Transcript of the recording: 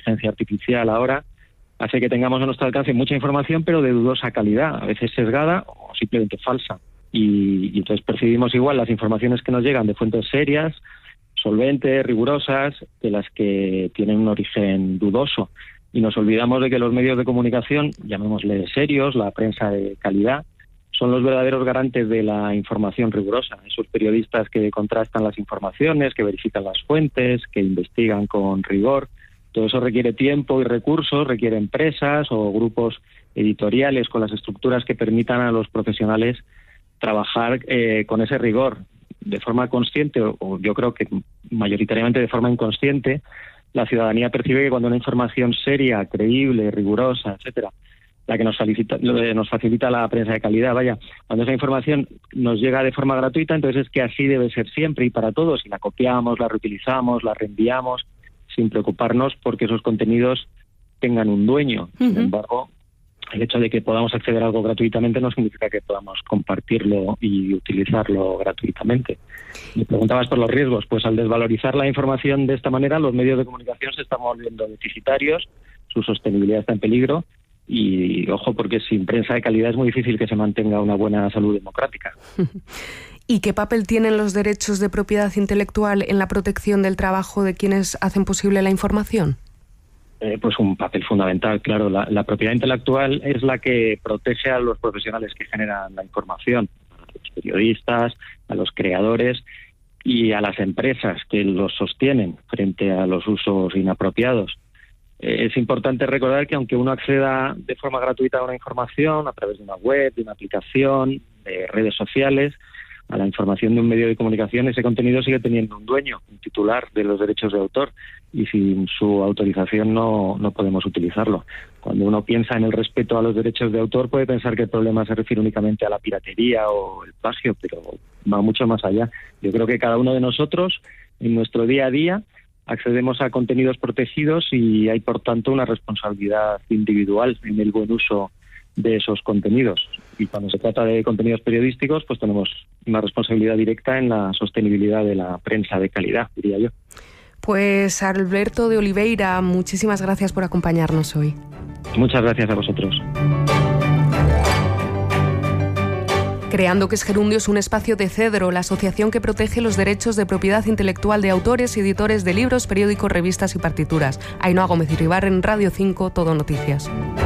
inteligencia artificial ahora hace que tengamos a nuestro alcance mucha información, pero de dudosa calidad, a veces sesgada o simplemente falsa. Y entonces percibimos igual las informaciones que nos llegan de fuentes serias, solventes, rigurosas, de las que tienen un origen dudoso. Y nos olvidamos de que los medios de comunicación, llamémosle serios, la prensa de calidad, son los verdaderos garantes de la información rigurosa. Esos periodistas que contrastan las informaciones, que verifican las fuentes, que investigan con rigor. Todo eso requiere tiempo y recursos, requiere empresas o grupos editoriales con las estructuras que permitan a los profesionales trabajar con ese rigor de forma consciente, o yo creo que mayoritariamente de forma inconsciente. La ciudadanía percibe que cuando una información seria, creíble, rigurosa, etcétera, la que nos facilita la prensa de calidad, cuando esa información nos llega de forma gratuita, entonces es que así debe ser siempre y para todos, y la copiamos, la reutilizamos, la reenviamos, sin preocuparnos porque esos contenidos tengan un dueño. Sin embargo, el hecho de que podamos acceder a algo gratuitamente no significa que podamos compartirlo y utilizarlo gratuitamente. Me preguntabas por los riesgos. Pues al desvalorizar la información de esta manera, los medios de comunicación se están volviendo deficitarios, su sostenibilidad está en peligro y, ojo, porque sin prensa de calidad es muy difícil que se mantenga una buena salud democrática. ¿Y qué papel tienen los derechos de propiedad intelectual en la protección del trabajo de quienes hacen posible la información? Pues un papel fundamental, claro. La propiedad intelectual es la que protege a los profesionales que generan la información, a los periodistas, a los creadores y a las empresas que los sostienen frente a los usos inapropiados. Es importante recordar que aunque uno acceda de forma gratuita a una información a través de una web, de una aplicación, de redes sociales, a la información de un medio de comunicación, ese contenido sigue teniendo un dueño, un titular de los derechos de autor, y sin su autorización no podemos utilizarlo. Cuando uno piensa en el respeto a los derechos de autor, puede pensar que el problema se refiere únicamente a la piratería o el plagio, pero va mucho más allá. Yo creo que cada uno de nosotros, en nuestro día a día, accedemos a contenidos protegidos y hay, por tanto, una responsabilidad individual en el buen uso de esos contenidos. Y cuando se trata de contenidos periodísticos, pues tenemos una responsabilidad directa en la sostenibilidad de la prensa de calidad, diría yo. Pues Alberto de Oliveira, muchísimas gracias por acompañarnos hoy. Muchas gracias a vosotros. Creando que es Gerundio es un espacio de Cedro, la asociación que protege los derechos de propiedad intelectual de autores y editores de libros, periódicos, revistas y partituras. Ainhoa Gómez Iribarren, Radio 5, Todo Noticias.